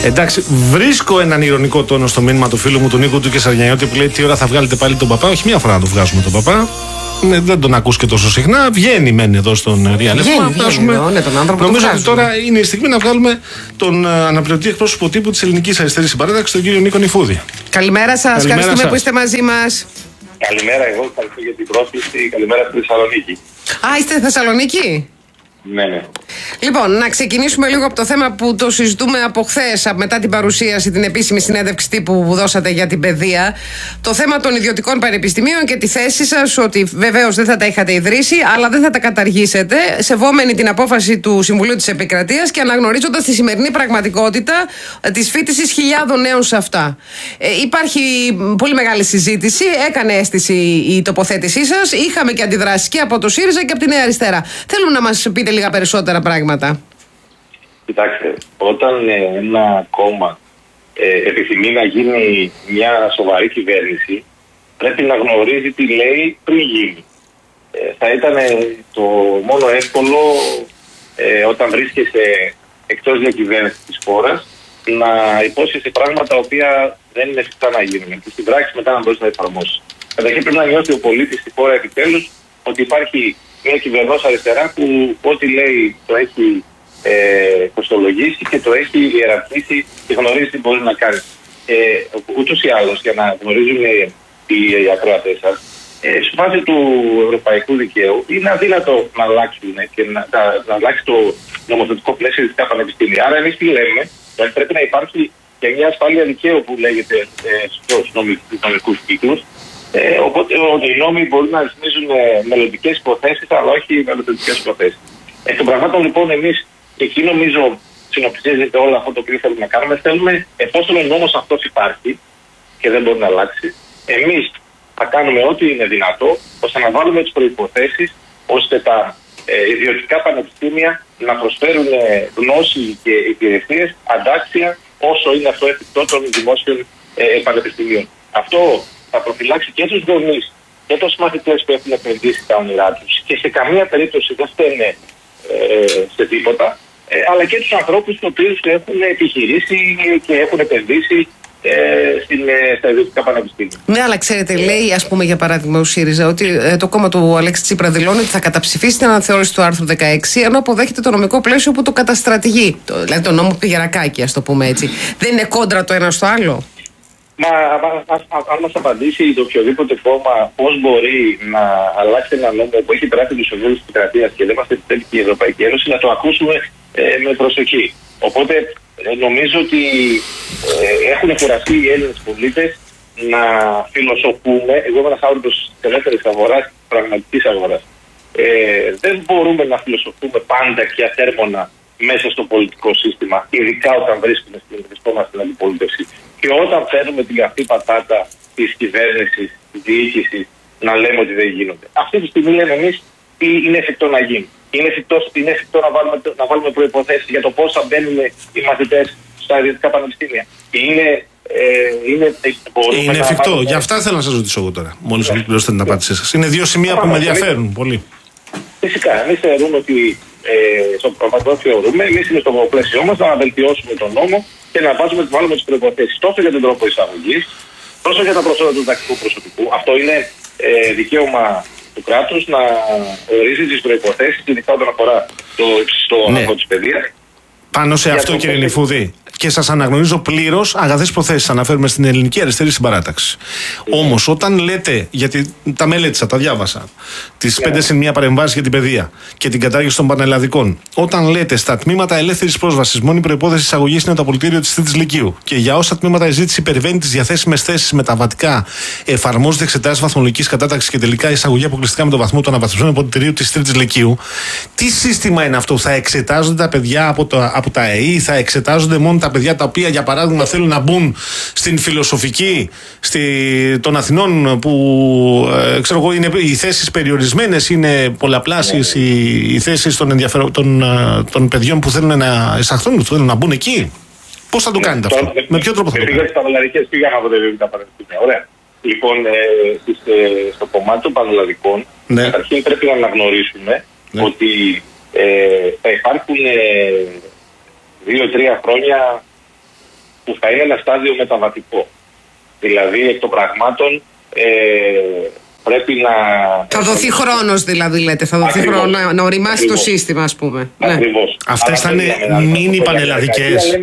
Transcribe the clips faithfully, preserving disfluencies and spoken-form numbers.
Εντάξει, βρίσκω έναν ηρωνικό τόνο στο μήνυμα του φίλου μου του Νίκου του Κεσαριανιώτη που λέει: τι ώρα θα βγάλετε πάλι τον παπά? Όχι, μία φορά να τον βγάζουμε τον παπά. Ναι, δεν τον ακούς και τόσο συχνά. Βγαίνει μένει εδώ στον Real Εφ Εμ. Ναι, τον άνθρωπο. Νομίζω ότι τώρα είναι η στιγμή να βγάλουμε τον uh, αναπληρωτή εκπρόσωπο τύπου της Ελληνικής Αριστερής Συμπαράταξης, τον κύριο Νίκο Νιφούδη. Καλημέρα σας. Ευχαριστούμε σας που είστε μαζί μας. Καλημέρα, εγώ ευχαριστώ για την πρόσκληση. Καλημέρα στη Θεσσαλονίκη. Α, είστε στη Θεσσαλονίκη? Ναι, ναι. Λοιπόν, να ξεκινήσουμε λίγο από το θέμα που το συζητούμε από χθες, μετά την παρουσίαση, την επίσημη συνέντευξη τύπου που δώσατε για την παιδεία. Το θέμα των ιδιωτικών πανεπιστημίων και τη θέση σας ότι βεβαίως δεν θα τα είχατε ιδρύσει, αλλά δεν θα τα καταργήσετε, σεβόμενοι την απόφαση του Συμβουλίου της Επικρατείας και αναγνωρίζοντας τη σημερινή πραγματικότητα της φοιτησης χιλιάδων νέων σε αυτά. Ε, υπάρχει πολύ μεγάλη συζήτηση, έκανε αίσθηση η τοποθέτησή σας. Είχαμε και αντιδράσεις και από το ΣΥΡΙΖΑ και από τη Νέα Αριστερά. Θέλουμε να μας πείτε λίγα περισσότερα πράγματα. Κοιτάξτε, όταν ε, ένα κόμμα ε, επιθυμεί να γίνει μια σοβαρή κυβέρνηση, πρέπει να γνωρίζει τι λέει πριν γίνει. Ε, θα ήταν το μόνο εύκολο ε, όταν βρίσκεσαι εκτός διακυβέρνησης της χώρας να υπόσχεσαι πράγματα τα οποία δεν είναι εφικτά να γίνουν και στην πράξη μετά να μπορείς να εφαρμόσεις. Καταρχήν πρέπει να νιώθει ο πολίτης στη χώρα επιτέλους ότι υπάρχει μια κυβερνός αριστερά που ό,τι λέει το έχει ε, κοστολογήσει και το έχει ιεραρχήσει και γνωρίζει τι μπορεί να κάνει. Ε, ούτως ή άλλως, για να γνωρίζουν οι, οι ακροατές σας, ε, στη φάση του ευρωπαϊκού δικαίου είναι αδύνατο να αλλάξουν και να, να, να αλλάξει το νομοθετικό πλαίσιο ειδικά πανεπιστήμια. Άρα, εμείς τι λέμε, δηλαδή πρέπει να υπάρχει και μια ασφάλεια δικαίου που λέγεται ε, στους νομικούς κύκλους. Ε, οπότε οι νόμοι μπορούν να ρυθμίζουν ε, μελλοντικές υποθέσεις, αλλά όχι μελλοντικές υποθέσεις. Εκ των πραγμάτων, λοιπόν, εμείς, και εκεί νομίζω συνοψίζεται όλο αυτό το οποίο θέλουμε να κάνουμε, θέλουμε, εφόσον ο νόμος αυτός υπάρχει και δεν μπορεί να αλλάξει, εμείς θα κάνουμε ό,τι είναι δυνατό ώστε να βάλουμε τις προϋποθέσεις ώστε τα ε, ιδιωτικά πανεπιστήμια να προσφέρουν ε, γνώση και υπηρεσίες αντάξια όσο είναι αυτό εφικτό των δημόσιων ε, πανεπιστημίων. Αυτό θα προφυλάξει και τους γονείς και τους μαθητές που έχουν επενδύσει τα όνειρά τους και σε καμία περίπτωση δεν φταίνε ε, σε τίποτα, ε, αλλά και τους ανθρώπους οι οποίους έχουν επιχειρήσει και έχουν επενδύσει ε, στην, ε, στα ιδιωτικά πανεπιστήμια. Ναι, αλλά ξέρετε, λέει, ας πούμε, για παράδειγμα, ο ΣΥΡΙΖΑ ότι ε, το κόμμα του Αλέξη Τσίπρα δηλώνει ότι θα καταψηφίσει την αναθεώρηση του άρθρου δεκαέξι, ενώ αποδέχεται το νομικό πλαίσιο που το καταστρατηγεί. Το, δηλαδή, το νόμο Πηγερακάκη, ας το πούμε έτσι. Δεν είναι κόντρα το ένα στο άλλο? Μα αν μας απαντήσει το οποιοδήποτε κόμμα πώς μπορεί να αλλάξει ένα νόμο που έχει περάσει τους οδούς της Επικρατείας και δεν μας επιτρέπει και η Ευρωπαϊκή Ένωση, να το ακούσουμε ε, με προσοχή. Οπότε ε, νομίζω ότι ε, έχουν κουραστεί οι Έλληνες πολίτες να φιλοσοφούμε. Εγώ είμαι ένας άνθρωπος της ελεύθερης αγοράς, της πραγματικής αγοράς. Ε, δεν μπορούμε να φιλοσοφούμε πάντα και ατέρμονα μέσα στο πολιτικό σύστημα, ειδικά όταν βρίσκουμε στην βρισκόμαστε στην αντιπολίτευση. Και όταν φέρνουμε την καυτή πατάτα της κυβέρνησης, της διοίκησης, να λέμε ότι δεν γίνονται. Αυτή τη στιγμή λέμε εμείς τι είναι εφικτό να γίνει. Είναι εφικτό, είναι εφικτό να βάλουμε, να βάλουμε προϋποθέσεις για το πώς θα μπαίνουν οι μαθητές στα ιδιωτικά πανεπιστήμια. Και είναι, ε, είναι, είναι εφικτό. Να... Γι' αυτά θέλω να σας ρωτήσω εγώ τώρα, μόλις ολοκληρώσετε την απάντησή σας. Είναι δύο σημεία που με ενδιαφέρουν πολύ. Φυσικά, εμείς θεωρούμε ότι ε, στο προπαντό θεωρούμε, εμείς είναι στο πλαίσιό μας να βελτιώσουμε τον νόμο και να βάζουμε, βάλουμε τις προϋποθέσεις τόσο για τον τρόπο εισαγωγής, τόσο για τα προσόντα του διδακτικού προσωπικού. Αυτό είναι ε, δικαίωμα του κράτους να ορίζει τις προϋποθέσεις, ειδικά όταν αφορά το υψηλό ναι. αγώνα της παιδείας. Πάνω σε αυτό, κύριε Νιφούδη, και σας αναγνωρίζω πλήρως αγαθές προθέσεις, αναφέρουμε στην Ελληνική Αριστερή Συμπαράταξη. Mm. Όμως, όταν λέτε, γιατί τα μελέτησα, τα διάβασα, τις yeah. πέντε συν μία παρεμβάσεις για την παιδεία και την κατάργηση των πανελλαδικών, όταν λέτε στα τμήματα ελεύθερης πρόσβασης, μόνη προϋπόθεση εισαγωγής είναι το απολυτήριο της τρίτης λυκείου και για όσα τμήματα η ζήτηση υπερβαίνει τις διαθέσιμες θέσεις μεταβατικά, εφαρμόζονται εξετάσεις βαθμολογικής κατάταξης και τελικά εισαγωγή αποκλειστικά με το βαθμό του αναβαθμισμένου απολυτηρίου της τρίτης λυκείου, τι σύστημα είναι αυτό? Θα εξετάζονται τα παιδιά από, το, από τα ΕΗ, θα εξετάζονται μόνο τα παιδιά τα οποία, για παράδειγμα, θέλουν να μπουν στην φιλοσοφική στη, των Αθηνών, που ε, ξέρω εγώ, είναι οι θέσεις περιορισμένες, είναι πολλαπλάσιες οι, οι θέσεις των, ενδιαφερο... των, των παιδιών που θέλουν να εισαχθούν, που θέλουν να μπουν εκεί. Πώς θα το κάνετε αυτό? Με, με ποιο τρόπο θα το κάνετε? Πήγα στις πανελλαδικές, πήγα από τα πανεπιστήμια. Ωραία. Λοιπόν, ε, στις, ε, στο κομμάτι των πανελλαδικών, ναι. καταρχήν πρέπει να αναγνωρίσουμε ναι. ότι ε, θα υπάρχουν ε, δύο-τρία χρόνια που θα είναι ένα στάδιο μεταβατικό. Δηλαδή, εκ των πραγμάτων ε, πρέπει να... Θα δοθεί χρόνος δηλαδή, λέτε, θα δοθεί Ακριβώς. χρόνο να, να οριμάσει Ακριβώς. το σύστημα, ας πούμε. Ακριβώς. Αυτές θα είναι μίνι πανελλαδικές.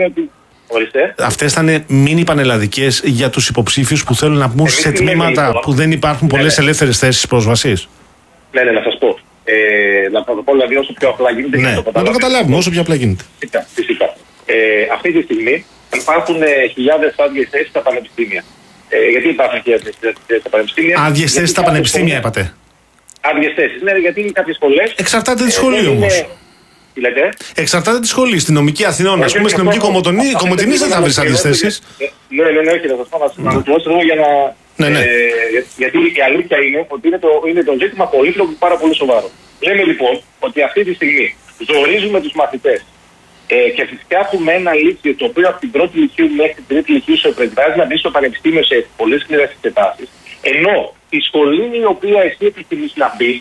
Αυτές θα είναι μίνι πανελλαδικές για τους υποψήφιους που θέλουν να μπουν σε τμήματα που δεν υπάρχουν πολλές ελεύθερες θέσεις πρόσβασης. Ναι, ναι, να σας πω. Ε, να το πω δηλαδή όσο πιο απλά γίνεται. Ναι, να το καταλάβουμε όσο πιο απλά γίνεται. Φυσικά. φυσικά. Ε, αυτή τη στιγμή υπάρχουν ε, χιλιάδες άδειες θέσεις στα πανεπιστήμια. Ε, γιατί υπάρχουν χιλιάδες θέσεις στα πανεπιστήμια? Άδειες θέσεις στα πανεπιστήμια, είπατε. Άδειες θέσεις. Ναι, γιατί κάποιες σχολές. Εξαρτάται τη σχολή όμως. Τι λέτε? Εξαρτάται τη σχολή. Στην νομική Αθηνών, α πούμε, στην νομική Κομοτηνή δεν θα βρει άδειες θέσεις. Ναι, ναι, ναι, όχι, θα σας πω να το δώσω για να. Ναι, ναι. Ε, γιατί η αλήθεια είναι ότι είναι το, είναι το ζήτημα πολύπλοκο και πάρα πολύ σοβαρό. Λέμε λοιπόν ότι αυτή τη στιγμή ζορίζουμε τους μαθητές ε, και φυσικά έχουμε ένα λύκειο το οποίο από την πρώτη λυκείου μέχρι την τρίτη λυκείου σε προετοιμάζει να μπει στο πανεπιστήμιο σε πολλές σκληρές εξετάσεις. Ενώ η σχολή η οποία εσύ επιθυμείς να μπει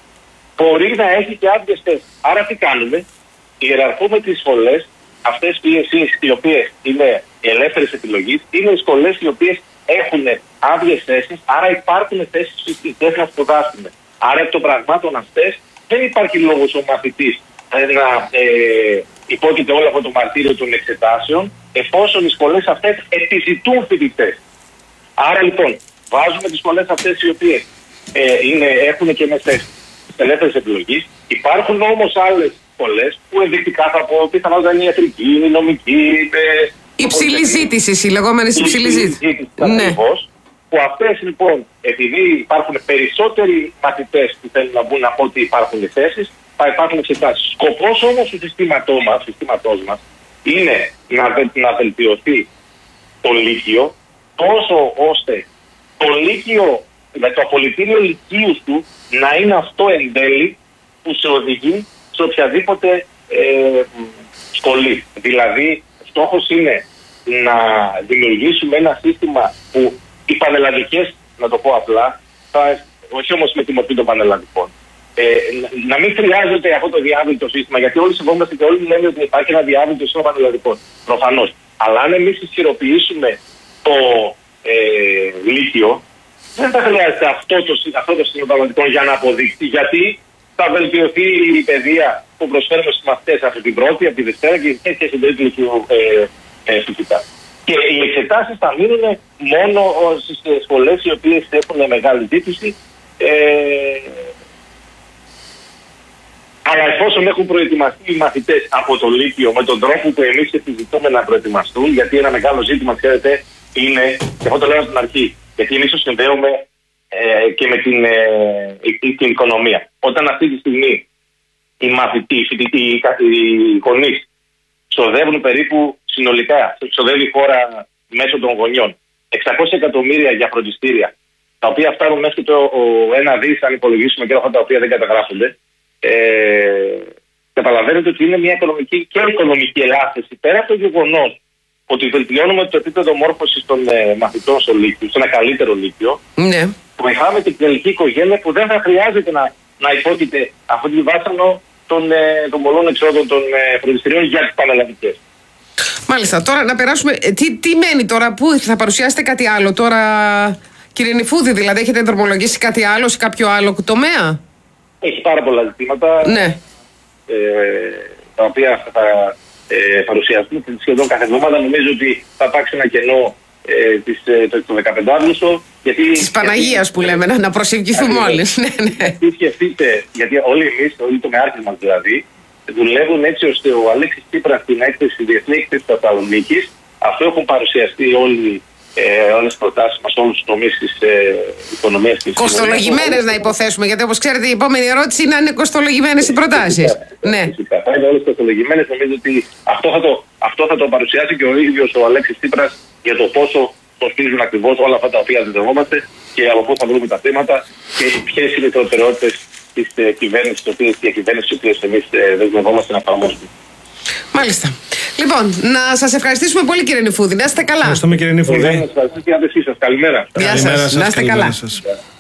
μπορεί να έχει και άδειες θέσεις. Άρα τι κάνουμε? Ιεραρχούμε τις σχολές, αυτές οι οποίες είναι ελεύθερες επιλογής, είναι οι σχολές οι οποίες έχουν άδειες θέσεις, άρα υπάρχουν θέσεις στις θέσεις να σπουδάσουμε. Άρα εκ των πραγμάτων αυτές δεν υπάρχει λόγος ο μαθητής να ε, υπόκειται όλο αυτό το μαρτύριο των εξετάσεων, εφόσον οι σχολές αυτές επιζητούν φοιτητές. Άρα λοιπόν βάζουμε τις σχολές αυτές οι οποίες ε, είναι, έχουν και θέσεις ελεύθερης επιλογής. Υπάρχουν όμως άλλες σχολές που ενδεικτικά θα πω πιθανώς είναι η ιατρική, η νομική. Ε, υψηλή ζήτηση, οι λεγόμενες υψηλή ζήτηση. Ναι. Που αυτές λοιπόν, επειδή υπάρχουν περισσότεροι μαθητές που θέλουν να μπουν από ό,τι υπάρχουν θέσεις, θα υπάρχουν εξετάσεις. Σκοπός όμως του συστήματός μας, συστήματός μας είναι να, να βελτιωθεί το λύκειο, τόσο ώστε το λύκειο, με το απολυτήριο λυκείου του να είναι αυτό εν τέλει που σε οδηγεί σε οποιαδήποτε ε, σχολή. Δηλαδή, στόχος είναι να δημιουργήσουμε ένα σύστημα που οι πανελλαδικές, να το πω απλά, θα, όχι όμως με τη μορφή των πανελλαδικών, ε, να, να μην χρειάζεται αυτό το διάβητο σύστημα, γιατί όλοι συμφωνούμε και όλοι λέμε ότι υπάρχει ένα διάβητο σύστημα πανελλαδικών. Προφανώς. Αλλά αν εμείς ισχυροποιήσουμε το ε, λύκειο, δεν θα χρειάζεται αυτό το, αυτό το σύστημα πανελλαδικών για να αποδειχθεί, γιατί θα βελτιωθεί η παιδεία που προσφέρουμε στους μαθητές από την πρώτη, από τη δευτέρα και, και στην τρίτη λυκείου ε, ε, φυσικά. Και οι εξετάσεις θα μείνουν μόνο στις σχολές οι οποίες έχουν μεγάλη ζήτηση. Ε, αλλά εφόσον έχουν προετοιμαστεί οι μαθητές από το Λύκειο με τον τρόπο που εμείς επιζητούμε να προετοιμαστούν, γιατί ένα μεγάλο ζήτημα, ξέρετε, είναι, και αυτό το λέω στην αρχή, γιατί εμείς το συνδέουμε ε, και με την, ε, την οικονομία. Όταν αυτή τη στιγμή οι μαθητοί, οι φοιτητοί, οι, οι γονείς ξοδεύουν περίπου συνολικά, ξοδεύει η χώρα μέσω των γονιών εξακόσια εκατομμύρια για φροντιστήρια, τα οποία φτάνουν μέχρι το ένα δις, αν υπολογίσουμε και αυτά τα οποία δεν καταγράφονται. Ε, καταλαβαίνετε ότι είναι μια οικονομική και οικονομική ελάφρυνση, πέρα από το γεγονός ότι βελτιώνουμε το επίπεδο μόρφωσης των ε, μαθητών στο Λύκειο, σε ένα καλύτερο Λύκειο. Ναι. Βοηθάμε την τελική οικογένεια που δεν θα χρειάζεται να, να υπόκειται αυτή τη βάσανο των, ε, των πολλών εξόδων των ε, φροντιστηρίων για τις πανελλαδικές. Μάλιστα. Τώρα να περάσουμε. Τι, τι μένει τώρα, πού θα παρουσιάσετε κάτι άλλο τώρα, κύριε Νηφούδη, δηλαδή έχετε δρομολογήσει κάτι άλλο σε κάποιο άλλο τομέα? Έχει πάρα πολλά ζητήματα. Ναι. Ε, τα οποία θα ε, παρουσιαστούν σχεδόν κάθε εβδομάδα. Νομίζω ότι θα υπάρξει ένα κενό ε, της, το, το δεκαπέντε Αυγούστου. Της Παναγίας που λέμε, να, να προσευχηθούμε όλοι. Ναι, ναι. Τι σκεφτείτε, γιατί όλοι εμείς, όλοι το μεάρχες μας δηλαδή, δουλεύουν έτσι ώστε ο Αλέξης Τσίπρας στην έκθεση, στη διεθνή έκθεση της Θεσσαλονίκης, αυτό έχουν παρουσιαστεί όλοι. Ε, όλες τις προτάσεις μας, όλους τους τομείς της ε, οικονομίας της. Κοστολογημένες να υποθέσουμε, γιατί όπως ξέρετε η επόμενη ερώτηση είναι αν είναι κοστολογημένες οι προτάσεις. Ναι. Φυσικά, θα είναι όλες κοστολογημένες. Νομίζω ότι αυτό θα, το, αυτό θα το παρουσιάσει και ο ίδιος ο Αλέξης Τσίπρας για το πόσο κοστίζουν ακριβώς όλα αυτά τα οποία δεδομόμαστε και από πού θα βρούμε τα θέματα και ποιες είναι οι προτεραιότητες της ε, κυβέρνησης, τις διακυβέρνησης τις οποίες εμείς ε, δεσμευόμαστε να εφαρμόσουμε. Μάλιστα. Λοιπόν, να σας ευχαριστήσουμε πολύ, κύριε Νηφούδη. Να είστε καλά. Ευχαριστούμε, κύριε Νηφούδη. Ευχαριστώ και σας. Καλημέρα. Γεια σας. Να είστε καλά.